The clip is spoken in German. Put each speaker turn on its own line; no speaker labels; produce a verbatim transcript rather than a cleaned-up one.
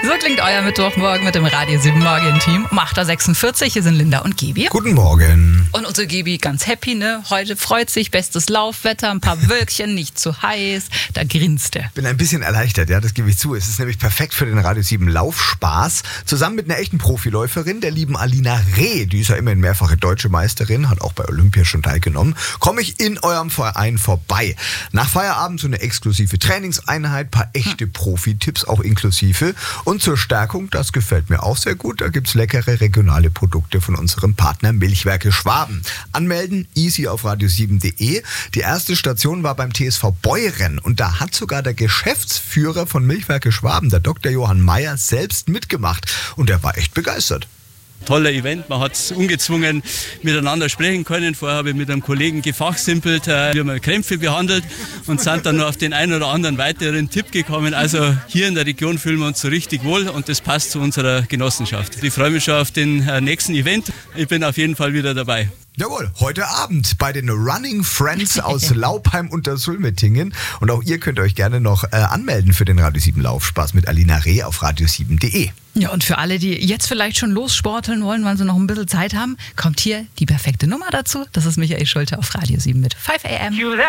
So klingt euer Mittwochmorgen mit dem Radio sieben Morgen-Team. Um acht Uhr sechsundvierzig, hier sind Linda und Gibi.
Guten Morgen.
Und unsere Gibi ganz happy, ne? Heute freut sich, bestes Laufwetter, ein paar Wölkchen, nicht zu heiß. Da grinst er.
Ich bin ein bisschen erleichtert, ja, das gebe ich zu. Es ist nämlich perfekt für den Radio sieben Laufspaß. Zusammen mit einer echten Profiläuferin, der lieben Alina Reh, die ist ja immerhin mehrfache deutsche Meisterin, hat auch bei Olympia schon teilgenommen, komme ich in eurem Verein vorbei. Nach Feierabend so eine exklusive Trainingseinheit, paar echte Profi-Tipps auch inklusive. Und zur Stärkung, das gefällt mir auch sehr gut, da gibt's leckere regionale Produkte von unserem Partner Milchwerke Schwaben. Anmelden, easy auf radio sieben punkt de. Die erste Station war beim T S V Beuren und da hat sogar der Geschäftsführer von Milchwerke Schwaben, der Doktor Johann Mayer, selbst mitgemacht und er war echt begeistert.
Toller Event, man hat ungezwungen miteinander sprechen können. Vorher habe ich mit einem Kollegen gefachsimpelt, äh, wie man Krämpfe behandelt und sind dann noch auf den einen oder anderen weiteren Tipp gekommen. Also hier in der Region fühlen wir uns so richtig wohl und das passt zu unserer Genossenschaft. Ich freue mich schon auf den äh, nächsten Event. Ich bin auf jeden Fall wieder dabei.
Jawohl, heute Abend bei den Running Friends aus Laupheim unter Sulmetingen. Und auch ihr könnt euch gerne noch äh, anmelden für den Radio sieben Laufspaß mit Alina Reh auf radio sieben punkt de.
Ja, und für alle, die jetzt vielleicht schon lossporteln wollen, weil sie noch ein bisschen Zeit haben, kommt hier die perfekte Nummer dazu. Das ist Michael Schulte auf Radio sieben mit fünf a m.